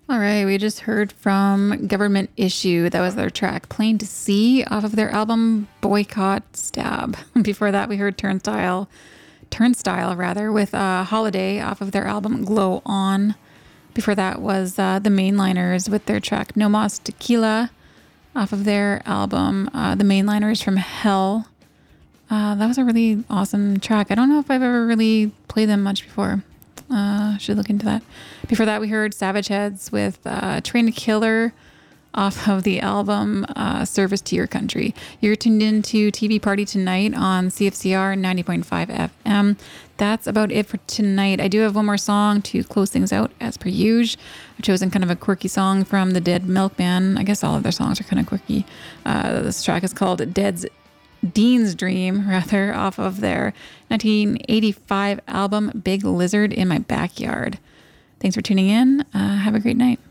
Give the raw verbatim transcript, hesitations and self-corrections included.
All right, we just heard from Government Issue. That was their track Plain to See off of their album Boycott Stab. Before that, we heard Turnstile, Turnstile rather, with uh, Holiday off of their album Glow On. Before that was uh, the Mainliners with their track No Mas Tequila off of their album uh, The Mainliners from Hell. Uh, that was a really awesome track. I don't know if I've ever really played them much before. Uh, should look into that. Before that, we heard Savage Heads with uh, Train Killer off of the album uh, Service to Your Country. You're tuned into T V Party Tonight on C F C R ninety point five F M. That's about it for tonight. I do have one more song to close things out, as per usual. I've chosen kind of a quirky song from the Dead Milkman. I guess all of their songs are kind of quirky. Uh, this track is called Dead's Dean's Dream, rather, off of their nineteen eighty-five album Big Lizard in My Backyard. Thanks for tuning in. Uh, have a great night.